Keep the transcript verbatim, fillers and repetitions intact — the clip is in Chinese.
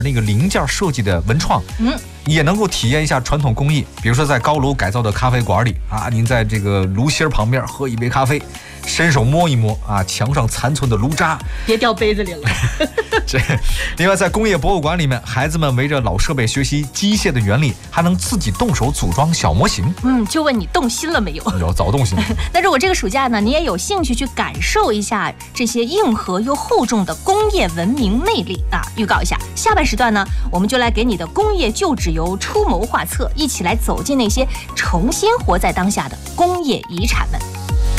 那个零件设计的文创，嗯，也能够体验一下传统工艺。比如说在高楼改造的咖啡馆里啊，您在这个炉心旁边喝一杯咖啡，伸手摸一摸啊墙上残存的炉渣， 别掉杯子里了。 这，另外在工业博物馆里面，孩子们围着老设备学习机械的原理，还能自己动手组装小模型。 嗯，就问你动心了没有？ 有，早动心。 那如果这个暑假呢，你也有兴趣去感受一下这些硬核又厚重的工业文明魅力啊，预告一下，下半时段呢，我们就来给你的工业旧址游出谋划策，一起来走进那些重新活在当下的工业遗产们。